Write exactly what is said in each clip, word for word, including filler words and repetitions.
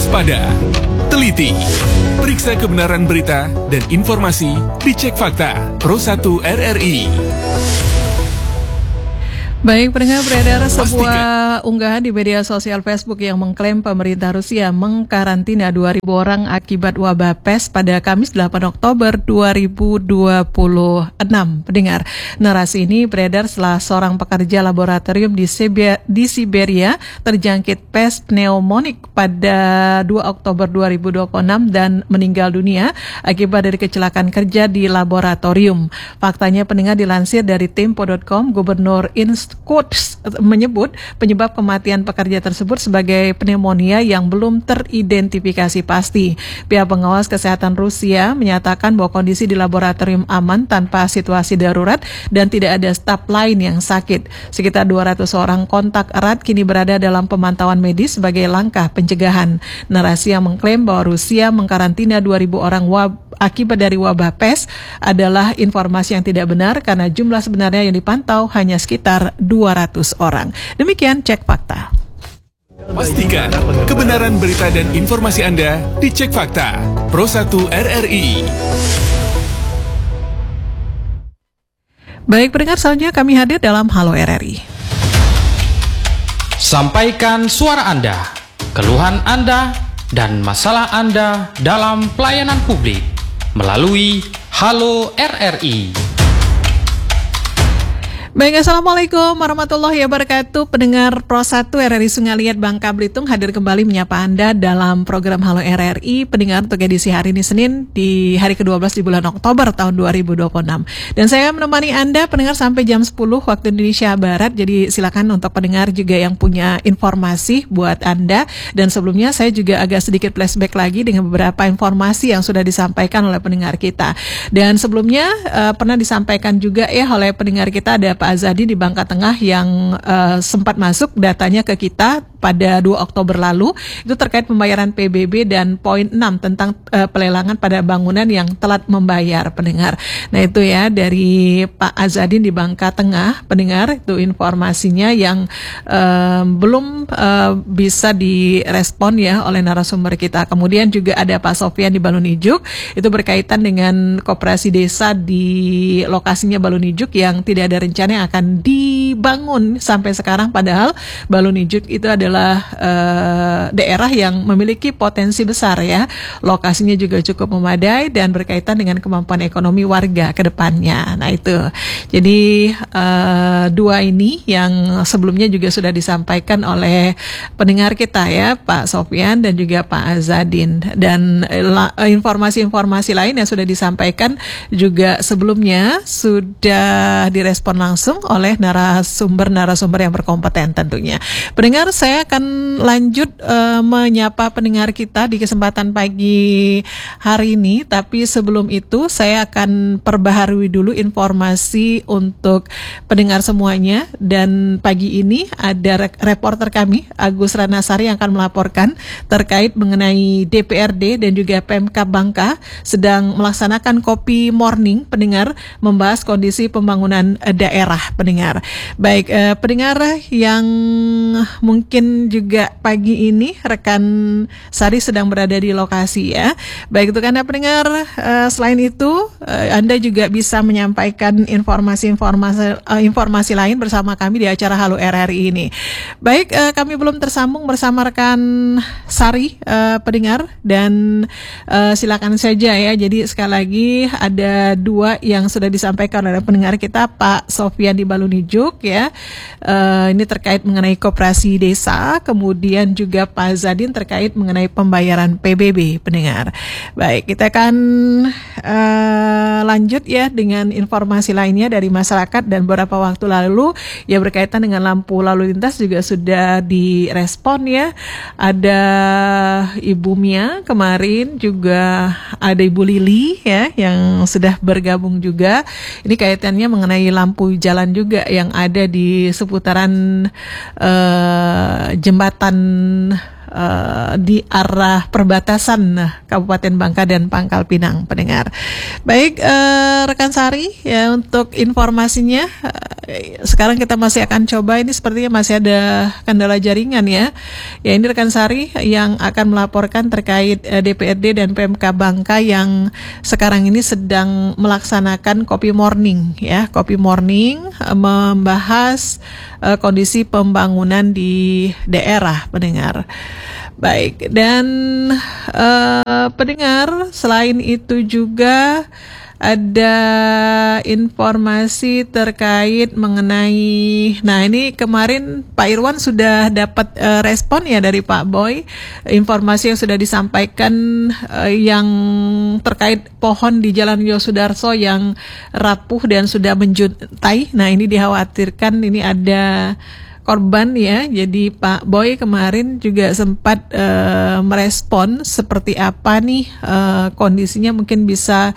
waspada, teliti, periksa kebenaran berita dan informasi, dicek fakta. Pro satu R R I. Baik, pendengar, beredar sebuah unggahan di media sosial Facebook yang mengklaim pemerintah Rusia mengkarantina dua ribu orang akibat wabah pes pada Kamis delapan Oktober dua ribu dua puluh enam. Pendengar, narasi ini beredar setelah seorang pekerja laboratorium di, Siber- di Siberia terjangkit pes pneumonik pada dua Oktober dua ribu dua puluh enam dan meninggal dunia akibat dari kecelakaan kerja di laboratorium. Faktanya, pendengar, dilansir dari tempo dot com, Gubernur Inst Quotes menyebut penyebab kematian pekerja tersebut sebagai pneumonia yang belum teridentifikasi pasti. Pihak pengawas kesehatan Rusia menyatakan bahwa kondisi di laboratorium aman tanpa situasi darurat dan tidak ada staf lain yang sakit. Sekitar dua ratus orang kontak erat kini berada dalam pemantauan medis sebagai langkah pencegahan. Narasi yang mengklaim bahwa Rusia mengkarantina dua ribu orang wab- akibat dari wabah pes adalah informasi yang tidak benar karena jumlah sebenarnya yang dipantau hanya sekitar dua ratus orang. Demikian Cek Fakta. Pastikan kebenaran berita dan informasi Anda dicek fakta. Pro satu R R I. Baik, pendengar, selanjutnya kami hadir dalam Halo R R I. Sampaikan suara Anda, keluhan Anda, dan masalah Anda dalam pelayanan publik melalui Halo R R I. Baik, Assalamualaikum warahmatullahi wabarakatuh. Pendengar Pro satu R R I Sungai Liat Bangka Belitung hadir kembali menyapa Anda dalam program Halo R R I. Pendengar, untuk edisi hari ini Senin di hari kedua belas di bulan Oktober tahun dua ribu dua puluh enam. Dan saya menemani Anda pendengar sampai jam sepuluh waktu Indonesia Barat. Jadi silakan untuk pendengar juga yang punya informasi buat Anda. Dan sebelumnya saya juga agak sedikit flashback lagi dengan beberapa informasi yang sudah disampaikan oleh pendengar kita. Dan sebelumnya uh, pernah disampaikan juga ya oleh pendengar kita, ada Pak Azadi di Bangka Tengah yang uh, sempat masuk datanya ke kita pada dua Oktober lalu, itu terkait pembayaran P B B dan poin enam tentang uh, pelelangan pada bangunan yang telat membayar, pendengar. Nah itu ya dari Pak Azadin di Bangka Tengah, pendengar, itu informasinya yang uh, belum uh, bisa direspon ya oleh narasumber kita. Kemudian juga ada Pak Sofian di Balun Ijuk, itu berkaitan dengan koperasi desa di lokasinya Balun Ijuk yang tidak ada rencana yang akan dibangun sampai sekarang, padahal Balun Ijuk itu adalah uh, daerah yang memiliki potensi besar ya, lokasinya juga cukup memadai dan berkaitan dengan kemampuan ekonomi warga ke depannya. Nah itu, jadi uh, dua ini yang sebelumnya juga sudah disampaikan oleh pendengar kita ya, Pak Sofian dan juga Pak Azadin, dan la, informasi-informasi lain yang sudah disampaikan juga sebelumnya sudah direspon langsung oleh narasumber-narasumber yang berkompeten tentunya. Pendengar, saya akan lanjut uh, menyapa pendengar kita di kesempatan pagi hari ini, tapi sebelum itu saya akan perbaharui dulu informasi untuk pendengar semuanya. Dan pagi ini ada reporter kami Agus Ranasari yang akan melaporkan terkait mengenai D P R D dan juga Pemkab Bangka sedang melaksanakan kopi morning, pendengar, membahas kondisi pembangunan daerah, pendengar. Baik, eh, pendengar yang mungkin juga pagi ini rekan Sari sedang berada di lokasi ya. Baik, itu karena pendengar, eh, selain itu eh, Anda juga bisa menyampaikan informasi-informasi eh, informasi lain bersama kami di acara Halo R R I ini. Baik, eh, kami belum tersambung bersama rekan Sari, eh, pendengar, dan eh, silakan saja ya. Jadi sekali lagi ada dua yang sudah disampaikan oleh pendengar kita, Pak Sofian di Balun Ijuk ya. Uh, ini terkait mengenai koperasi desa, kemudian juga Pak Zadin terkait mengenai pembayaran P B B, pendengar. Baik, kita akan uh, lanjut ya dengan informasi lainnya dari masyarakat. Dan beberapa waktu lalu ya berkaitan dengan lampu lalu lintas juga sudah direspon ya. Ada Ibu Mia kemarin, juga ada Ibu Lili ya yang sudah bergabung juga. Ini kaitannya mengenai lampu jalan juga yang ada di seputaran uh, jembatan uh, di arah perbatasan nah, Kabupaten Bangka dan Pangkal Pinang, pendengar. Baik, uh, rekan Sari, ya untuk informasinya, uh, sekarang kita masih akan coba, ini sepertinya masih ada kendala jaringan ya. Ya ini rekan Sari yang akan melaporkan terkait uh, D P R D dan P M K Bangka yang sekarang ini sedang melaksanakan Kopi Morning ya, Kopi Morning uh, membahas uh, kondisi pembangunan di daerah, pendengar. Baik, dan uh, pendengar, selain itu juga ada informasi terkait mengenai, nah ini kemarin Pak Irwan sudah dapat uh, respon ya dari Pak Boy, informasi yang sudah disampaikan uh, yang terkait pohon di Jalan Yosudarso yang rapuh dan sudah menjuntai. Nah ini dikhawatirkan ini ada korban ya, jadi Pak Boy kemarin juga sempat uh, merespon seperti apa nih uh, kondisinya, mungkin bisa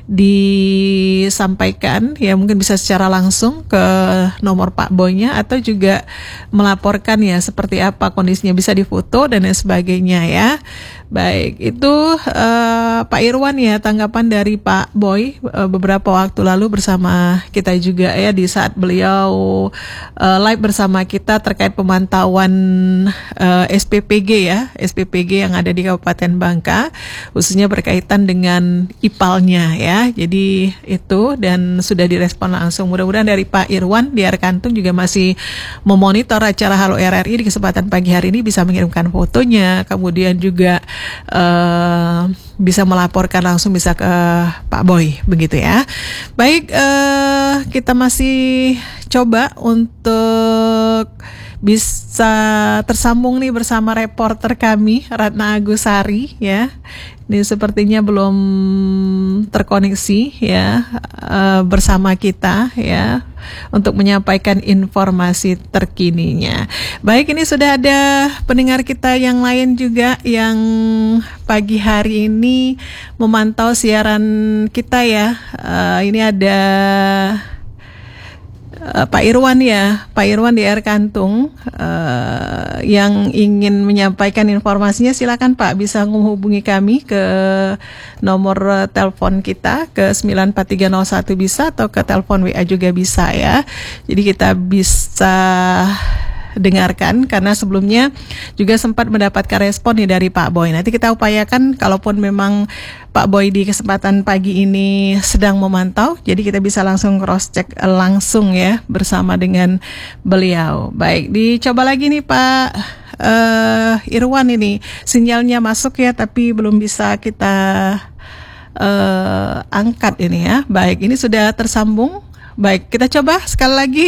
disampaikan ya, mungkin bisa secara langsung ke nomor Pak Boy-nya atau juga melaporkan ya seperti apa kondisinya, bisa difoto dan lain sebagainya ya. Baik, itu uh, Pak Irwan ya tanggapan dari Pak Boy uh, beberapa waktu lalu bersama kita juga ya, di saat beliau uh, live bersama kita terkait pemantauan uh, S P P G ya, S P P G yang ada di Kabupaten Bangka, khususnya berkaitan dengan I P A L-nya ya. Jadi itu, dan sudah direspon langsung. Mudah-mudahan dari Pak Irwan di Arkantung juga masih memonitor acara Halo R R I di kesempatan pagi hari ini, bisa mengirimkan fotonya, kemudian juga Uh, bisa melaporkan langsung bisa ke Pak Boy, begitu ya. Baik, uh, kita masih coba untuk bisa tersambung nih bersama reporter kami Ratna Agusari ya. Ini sepertinya belum terkoneksi ya uh, bersama kita ya untuk menyampaikan informasi terkininya. Baik, ini sudah ada pendengar kita yang lain juga yang pagi hari ini memantau siaran kita ya. Uh, ini ada Uh, Pak Irwan ya, Pak Irwan di Arkantung uh, yang ingin menyampaikan informasinya, silakan Pak, bisa menghubungi kami ke nomor uh, telepon kita ke sembilan empat tiga nol satu bisa, atau ke telepon W A juga bisa ya. Jadi kita bisa dengarkan, karena sebelumnya juga sempat mendapatkan respon nih dari Pak Boy. Nanti kita upayakan kalaupun memang Pak Boy di kesempatan pagi ini sedang memantau, jadi kita bisa langsung cross check langsung ya bersama dengan beliau. Baik, dicoba lagi nih Pak uh, Irwan, ini sinyalnya masuk ya, tapi belum bisa kita uh, angkat ini ya. Baik, ini sudah tersambung. Baik, kita coba sekali lagi.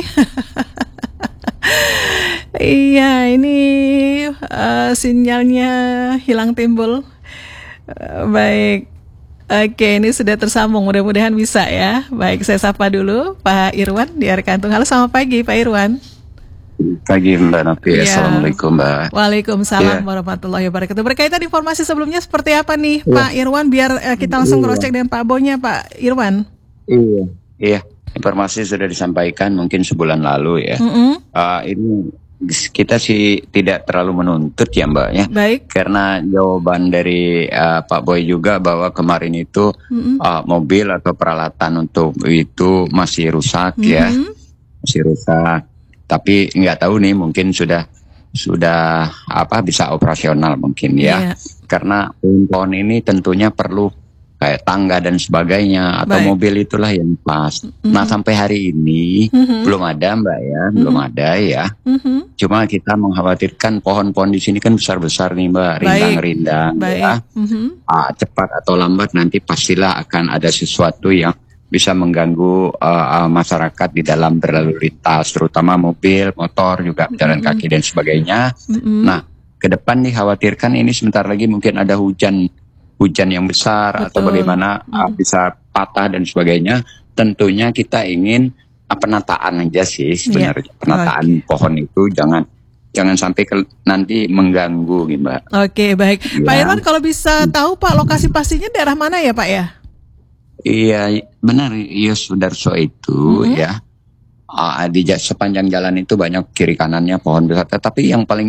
Iya, ini uh, sinyalnya hilang timbul. Uh, baik, oke, ini sudah tersambung. Mudah-mudahan bisa ya. Baik, saya sapa dulu Pak Irwan di Arkantung. Halo, selamat pagi Pak Irwan. Pagi Mbak Novi, ya. Assalamualaikum Mbak. Waalaikumsalam ya. Warahmatullahi wabarakatuh. Berkaitan informasi sebelumnya seperti apa nih ya, Pak Irwan? Biar uh, kita langsung cross check dengan Pak Boy-nya Pak Irwan. Iya, iya. Informasi sudah disampaikan mungkin sebulan lalu ya. Mm-hmm. Uh, ini kita sih tidak terlalu menuntut ya Mbak ya. Baik. Karena jawaban dari uh, Pak Boy juga bahwa kemarin itu mm-hmm. uh, mobil atau peralatan untuk itu masih rusak mm-hmm. ya, masih rusak. Tapi nggak tahu nih, mungkin sudah sudah apa bisa operasional mungkin ya. Yeah. Karena pohon ini tentunya perlu kayak tangga dan sebagainya, atau Baik. mobil itulah yang pas. Mm-hmm. Nah sampai hari ini mm-hmm. belum ada Mbak ya, mm-hmm. belum ada ya. Mm-hmm. Cuma kita mengkhawatirkan pohon-pohon di sini kan besar-besar nih Mbak, rindang-rindang ya. Mm-hmm. Ah, cepat atau lambat nanti pastilah akan ada sesuatu yang bisa mengganggu uh, uh, masyarakat di dalam berlalu lintas, terutama mobil, motor juga jalan mm-hmm. kaki dan sebagainya. Mm-hmm. Nah ke depan dikhawatirkan ini sebentar lagi mungkin ada hujan. hujan yang besar Betul. atau bagaimana hmm. uh, bisa patah dan sebagainya. Tentunya kita ingin uh, penataan aja sih sebenarnya. Yeah. Penataan okay. pohon itu jangan jangan sampai ke, nanti mengganggu gitu Mbak. Oke, okay, baik. Ya. Pak Irwan, kalau bisa tahu Pak lokasi pastinya daerah mana ya Pak ya? Iya, benar Yosudarso itu mm-hmm. ya. Uh, di sepanjang jalan itu banyak kiri kanannya pohon besar, tetapi yang paling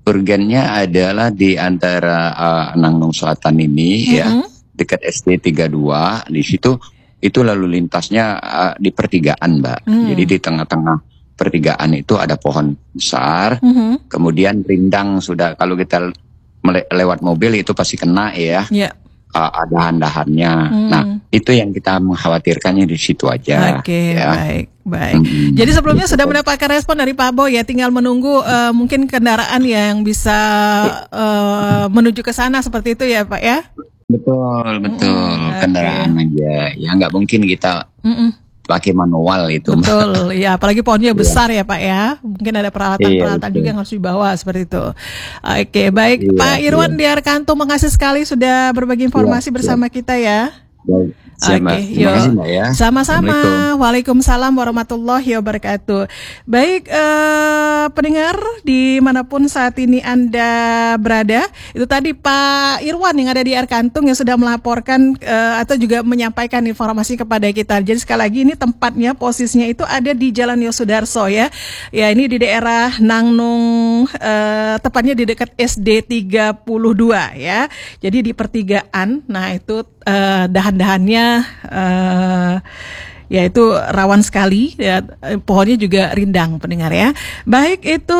urgennya adalah di antara uh, Nangnung Selatan ini mm-hmm. ya, dekat S D tiga puluh dua, di situ itu lalu lintasnya uh, di pertigaan, Mbak. Mm. Jadi di tengah-tengah pertigaan itu ada pohon besar, mm-hmm. kemudian rindang sudah kalau kita mele- lewat mobil itu pasti kena ya. Yeah. Uh, ada dahan-dahannya. Hmm. Nah, itu yang kita mengkhawatirkannya di situ aja. Oke, okay, ya. baik, baik. Hmm. Jadi sebelumnya sudah mendapatkan respon dari Pak Boy ya, tinggal menunggu uh, mungkin kendaraan yang bisa uh, menuju ke sana seperti itu ya, Pak ya? Betul, betul. Hmm, kendaraan okay. aja. Ya nggak mungkin kita Mm-mm. pakai manual itu. Betul, ya apalagi pohonnya besar ya Pak ya. Mungkin ada peralatan-peralatan iya, juga yang harus dibawa seperti itu. Oke, baik iya, Pak Irwan iya. di Arkantung, makasih sekali sudah berbagi informasi iya, bersama iya. kita ya. Baik. Oke, okay, yuk. Ya. Sama-sama. Waalaikumsalam warahmatullahi wabarakatuh. Baik, eh, pendengar dimanapun saat ini Anda berada, itu tadi Pak Irwan yang ada di Arkantung yang sudah melaporkan eh, atau juga menyampaikan informasi kepada kita. Jadi sekali lagi ini tempatnya, posisinya itu ada di Jalan Yosudarso ya. Ya ini di daerah Nangnung, eh, tepatnya di dekat S D tiga puluh dua ya. Jadi di pertigaan. Nah itu eh, dahan-dahannya Uh, ya itu rawan sekali ya, pohonnya juga rindang pendengar ya. Baik, itu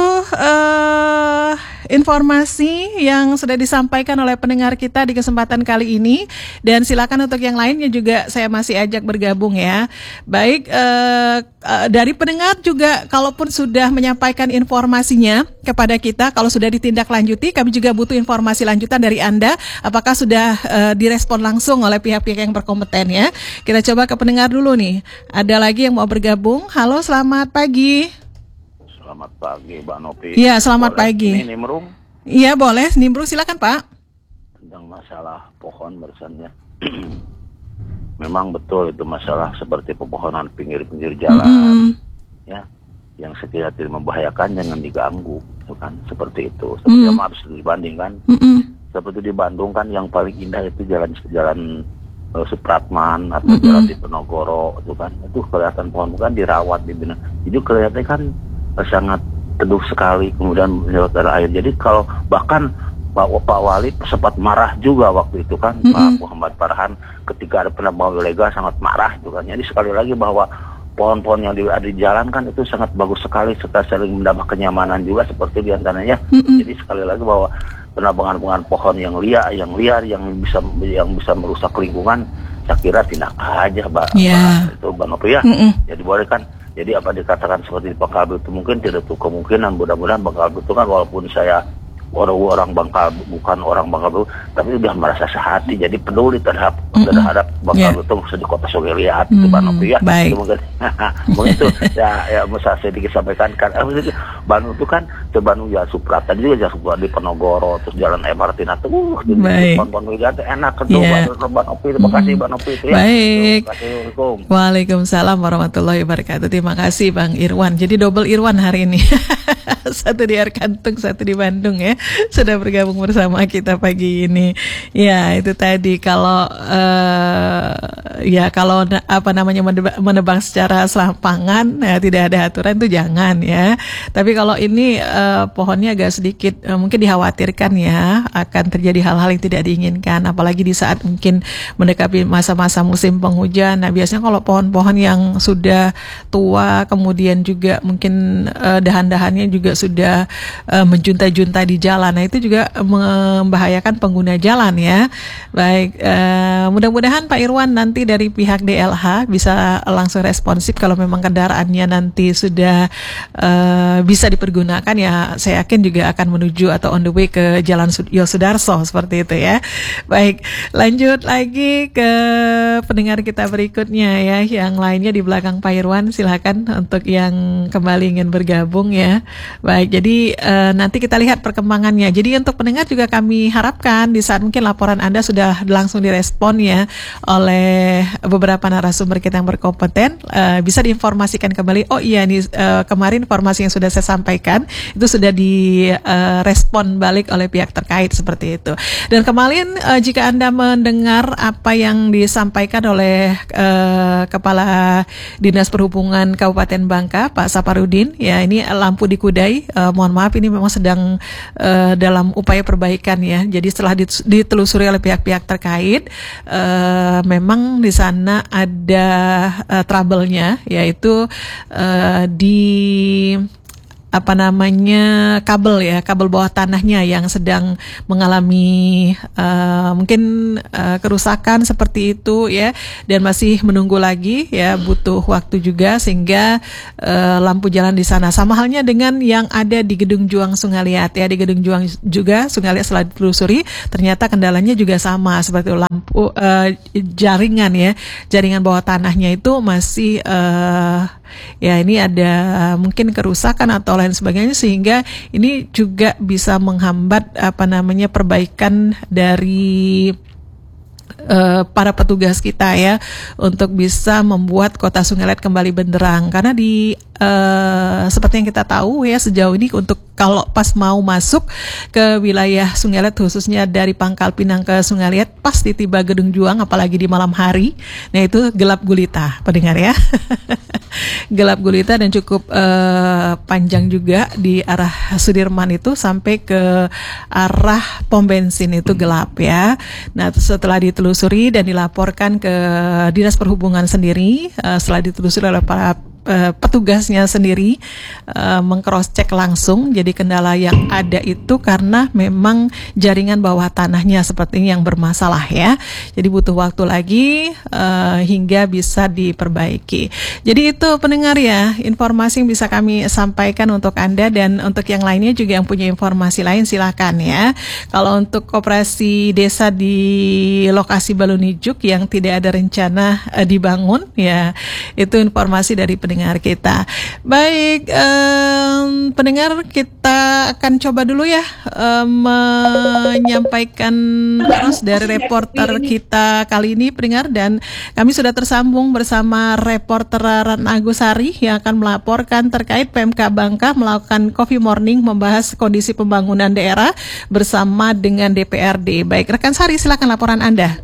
uh, informasi yang sudah disampaikan oleh pendengar kita di kesempatan kali ini, dan silakan untuk yang lainnya juga saya masih ajak bergabung ya. Baik, uh, uh, dari pendengar juga kalaupun sudah menyampaikan informasinya kepada kita, kalau sudah ditindaklanjuti kami juga butuh informasi lanjutan dari Anda, apakah sudah uh, direspon langsung oleh pihak-pihak yang berkompeten ya. Kita coba ke pendengar dulu nih. Ada lagi yang mau bergabung. Halo, selamat pagi. Selamat pagi, Mbak Nopi. Iya, selamat boleh pagi. Ini nimbrung? Iya, boleh. Nimbrung, silakan, Pak. Tentang masalah pohon barusannya. Memang betul itu masalah seperti pepohonan pinggir-pinggir jalan. Mm-hmm. Ya, yang sekiranya tidak membahayakan jangan diganggu, itu kan seperti itu. Seperti mm-hmm. yang harus dibandingkan. Mm-hmm. Seperti di Bandung kan yang paling indah itu jalan-jalan Supratman atau mm-hmm. jalan di Penogoro itu kan, itu kelihatan pohon kan dirawat, dibina, jadi kelihatan kan sangat teduh sekali, kemudian menyerot air. Jadi kalau bahkan Pak, Pak Wali sempat marah juga waktu itu kan, mm-hmm. Pak Muhammad Farhan ketika ada penambangan ilegal sangat marah itu kan. Jadi sekali lagi bahwa pohon-pohon yang ada di jalan kan itu sangat bagus sekali, serta saling menambah kenyamanan juga seperti diantaranya. Mm-hmm. Jadi sekali lagi bahwa penambangan-penambangan pohon yang liar, yang liar, yang bisa yang bisa merusak lingkungan, saya kira tidak aja, Mbak. Yeah. Itu Bang Nopi ya. Mm-mm. Jadi boleh kan. Jadi apa dikatakan seperti di Bangka itu mungkin tidak tuh kemungkinan. Mudah-mudahan Bangka itu kan walaupun saya orang-orang Bangka bukan orang Bangka tapi udah merasa sehati, jadi peduli terhadap mm-hmm. terhadap Bangka yeah. itu di kota Sungai Liat itu Bang Nopi ya. Baik. Itu mungkin mungkin itu ya ya bisa sedikit sampaikan kan. Eh, Bandung itu kan ke Bandung ya Suprata juga ya Suprata di Penogoro terus jalan M R T nah tuh uh, di Bandung itu enak kedua yeah. Bang Nopi. Terima kasih Bang Nopi itu ya. Baik. Assalamualaikum. Waalaikumsalam warahmatullahi wabarakatuh. Terima kasih Bang Irwan. Jadi double Irwan hari ini. Satu di Arkantung, satu di Bandung ya. Sudah bergabung bersama kita pagi ini. Ya, itu tadi kalau uh, ya kalau apa namanya menebang, menebang secara serampangan ya tidak ada aturan itu jangan ya. Tapi kalau ini uh, pohonnya agak sedikit uh, mungkin dikhawatirkan ya akan terjadi hal-hal yang tidak diinginkan, apalagi di saat mungkin mendekati masa-masa musim penghujan. Nah, biasanya kalau pohon-pohon yang sudah tua kemudian juga mungkin uh, dahan-dahannya juga sudah uh, menjunta-junta di jalan. Nah, itu juga membahayakan pengguna jalan ya. Baik, uh, mudah-mudahan Pak Irwan nanti dari pihak D L H bisa langsung responsif kalau memang kendaraannya nanti sudah uh, bisa dipergunakan ya. Saya yakin juga akan menuju atau on the way ke Jalan Yosudarso seperti itu ya. Baik, lanjut lagi ke pendengar kita berikutnya ya. Yang lainnya di belakang Pak Irwan, silakan untuk yang kembali ingin bergabung ya. Baik, jadi uh, nanti kita lihat perkembangannya. Jadi untuk pendengar juga kami harapkan di saat mungkin laporan Anda sudah langsung direspon ya oleh beberapa narasumber kita yang berkompeten, uh, bisa diinformasikan kembali. Oh iya nih uh, kemarin informasi yang sudah saya sampaikan itu sudah direspon uh, balik oleh pihak terkait seperti itu. Dan kemarin uh, jika Anda mendengar apa yang disampaikan oleh uh, Kepala Dinas Perhubungan Kabupaten Bangka Pak Saparudin, ya ini lampu di Kudai, uh, mohon maaf ini memang sedang uh, dalam upaya perbaikan ya. Jadi setelah ditelusuri oleh pihak-pihak terkait, uh, memang di sana ada uh, trouble-nya, yaitu uh, di apa namanya kabel ya, kabel bawah tanahnya yang sedang mengalami uh, mungkin uh, kerusakan seperti itu ya, dan masih menunggu lagi ya, butuh waktu juga sehingga uh, lampu jalan di sana sama halnya dengan yang ada di Gedung Juang Sungaliat ya. Di Gedung Juang juga Sungaliat setelah ditelusuri ternyata kendalanya juga sama seperti lampu uh, jaringan ya, jaringan bawah tanahnya itu masih uh, ya ini ada mungkin kerusakan atau lain sebagainya, sehingga ini juga bisa menghambat apa namanya perbaikan dari Uh, para petugas kita ya untuk bisa membuat Kota Sungaliat kembali benderang, karena di uh, seperti yang kita tahu ya sejauh ini untuk kalau pas mau masuk ke wilayah Sungaliat khususnya dari Pangkal Pinang ke Sungaliat pasti tiba Gedung Juang apalagi di malam hari, nah itu gelap gulita pendengar ya. Gelap gulita dan cukup uh, panjang juga di arah Sudirman itu sampai ke arah pom bensin itu gelap ya. Nah setelah ditelusuri dan dilaporkan ke Dinas Perhubungan sendiri, uh, setelah ditelusuri oleh para Uh, petugasnya sendiri uh, meng-cross check langsung, jadi kendala yang ada itu karena memang jaringan bawah tanahnya seperti ini yang bermasalah ya, jadi butuh waktu lagi uh, hingga bisa diperbaiki. Jadi itu pendengar ya informasi yang bisa kami sampaikan untuk Anda, dan untuk yang lainnya juga yang punya informasi lain silakan ya. Kalau untuk koperasi desa di lokasi Balunijuk yang tidak ada rencana uh, dibangun ya, itu informasi dari pendengar pendengar kita. Baik, um, pendengar, kita akan coba dulu ya um, menyampaikan terus dari reporter kita kali ini pendengar, dan kami sudah tersambung bersama reporter Ratna Agusari yang akan melaporkan terkait P M K Bangka melakukan Coffee Morning membahas kondisi pembangunan daerah bersama dengan D P R D. Baik, rekan Sari, silakan laporan Anda.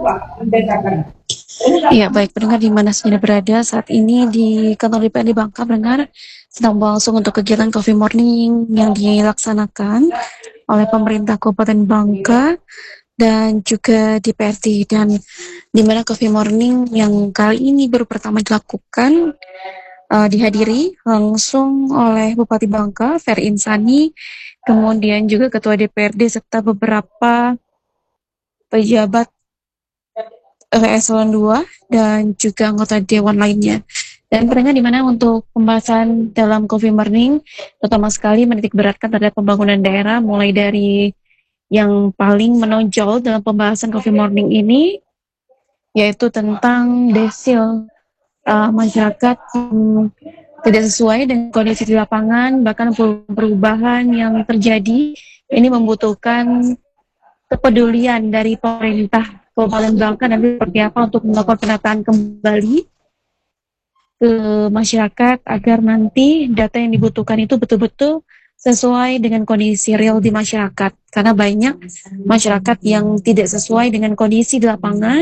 Ya, baik pendengar di mana saja berada saat ini di kantor D P R D Bangka, pendengar sedang berlangsung untuk kegiatan Coffee Morning yang dilaksanakan oleh pemerintah Kabupaten Bangka dan juga D P R D, dan di mana Coffee Morning yang kali ini baru pertama dilakukan uh, dihadiri langsung oleh Bupati Bangka Ferry Insani, kemudian juga Ketua D P R D serta beberapa pejabat eselon dua dan juga anggota dewan lainnya. Dan pendengar di mana untuk pembahasan dalam Coffee Morning terutama sekali menitik beratkan terhadap pembangunan daerah, mulai dari yang paling menonjol dalam pembahasan Coffee Morning ini yaitu tentang desil uh, masyarakat yang tidak sesuai dengan kondisi di lapangan, bahkan perubahan yang terjadi ini membutuhkan kepedulian dari pemerintah Kabupaten Bangka nanti seperti apa untuk melakukan penataan kembali ke masyarakat agar nanti data yang dibutuhkan itu betul-betul sesuai dengan kondisi real di masyarakat, karena banyak masyarakat yang tidak sesuai dengan kondisi di lapangan,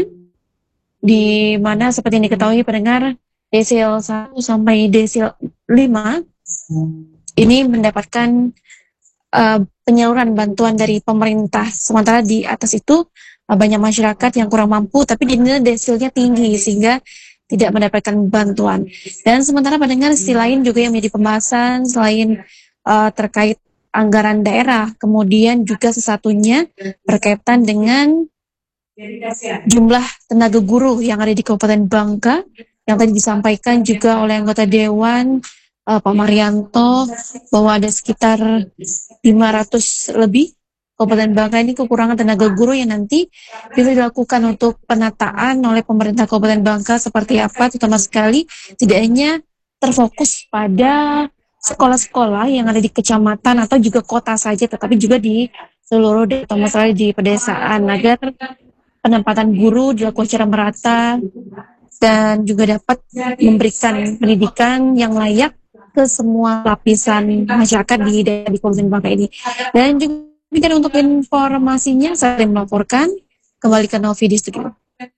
di mana seperti yang diketahui pendengar desil satu sampai desil lima ini mendapatkan uh, penyaluran bantuan dari pemerintah, sementara di atas itu banyak masyarakat yang kurang mampu tapi dinilai desilnya tinggi sehingga tidak mendapatkan bantuan. Dan sementara pendengar sisi lain juga yang menjadi pembahasan selain uh, terkait anggaran daerah, kemudian juga sesatunya berkaitan dengan jumlah tenaga guru yang ada di Kabupaten Bangka yang tadi disampaikan juga oleh anggota dewan uh, Pak Marianto bahwa ada sekitar lima ratus lebih Kabupaten Bangka ini kekurangan tenaga guru yang nanti bisa dilakukan untuk penataan oleh pemerintah Kabupaten Bangka seperti apa, terutama sekali tidak hanya terfokus pada sekolah-sekolah yang ada di kecamatan atau juga kota saja, tetapi juga di seluruh terutama sekali di pedesaan agar penempatan guru dilakukan secara merata dan juga dapat memberikan pendidikan yang layak ke semua lapisan masyarakat di daerah di Kabupaten Bangka ini. Dan juga dan untuk informasinya saya melaporkan kembali ke Novi di studio.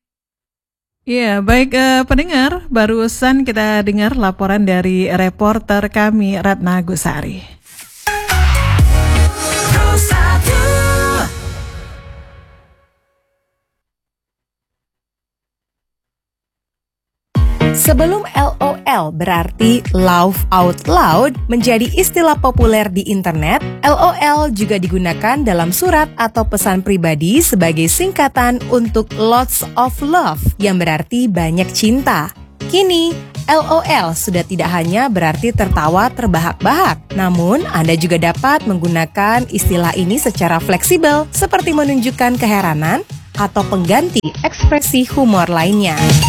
Ya, baik eh, pendengar, barusan kita dengar laporan dari reporter kami Ratna Agusari. satu. Sebelum LOL berarti laugh out loud menjadi istilah populer di internet, LOL juga digunakan dalam surat atau pesan pribadi sebagai singkatan untuk lots of love yang berarti banyak cinta. Kini, LOL sudah tidak hanya berarti tertawa terbahak-bahak, namun Anda juga dapat menggunakan istilah ini secara fleksibel seperti menunjukkan keheranan atau pengganti ekspresi humor lainnya.